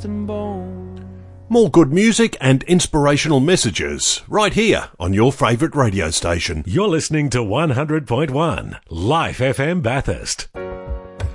and bone. More good music and inspirational messages right here on your favourite radio station. You're listening to 100.1 Life FM Bathurst.